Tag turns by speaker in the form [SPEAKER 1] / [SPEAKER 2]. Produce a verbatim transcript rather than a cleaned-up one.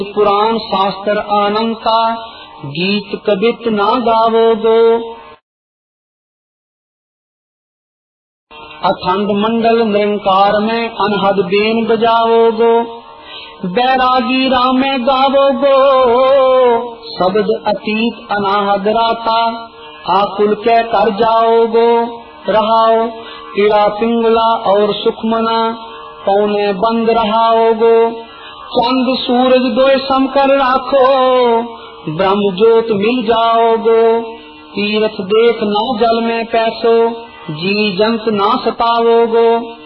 [SPEAKER 1] पुराण शास्त्र आनंद का गीत कबित ना गावोगो। अखंड मंडल निरंकार में अनहद बेन बजाओगो। बैरागी राम में गावोगो। शब्द अतीत अनाहद राता आकुल के कर जाओगो। रहाओ पीड़ा पिंगला और सुखमना पौने बंद रहाओगो। चंद सूरज दो सम कर राखो ब्रह्म ज्योत मिल जाओगो। तीर्थ देख ना जल में पैसो जी जंत ना सताओगो।